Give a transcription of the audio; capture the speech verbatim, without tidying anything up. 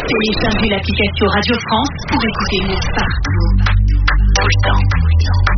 Téléchargez l'application Radio France pour écouter Move partout. Tout le temps.